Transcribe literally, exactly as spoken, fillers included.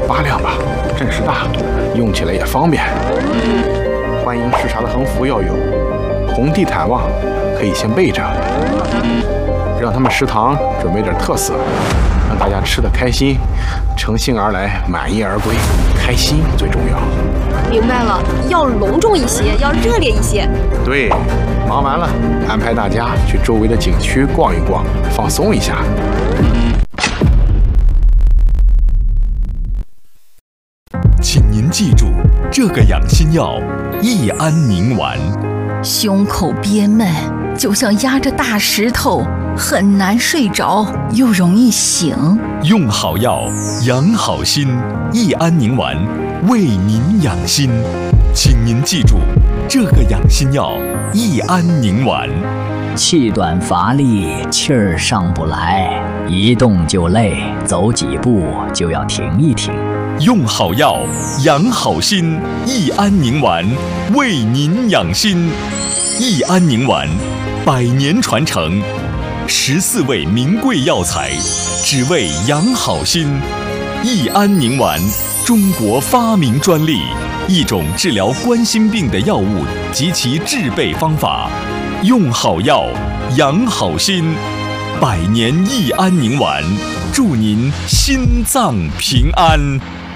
八两吧，阵势大，用起来也方便。欢迎视察的横幅要有，红地毯望可以先备着，让他们食堂准备点特色，让大家吃得开心，乘兴而来，满意而归，开心最重要。 明白了，要隆重一些，要热烈一些。 对，忙完了，安排大家去周围的景区逛一逛，放松一下。 请您记住，这个养心药益安宁丸。 胸口憋闷，就像压着大石头，很难睡着，又容易醒。 用好药，养好心，益安宁丸为您养心。请您记住，这个养心药益安宁丸。 气短乏力，气儿上不来，一动就累，走几步就要停一停。 用好药，养好心，益安宁丸为您养心。益安宁丸，百年传承，十四味名贵药材，只为养好心。益安宁丸，中国发明专利，一种治疗冠心病的药物及其制备方法。用好药，养好心，百年益安宁丸，祝您心脏平安。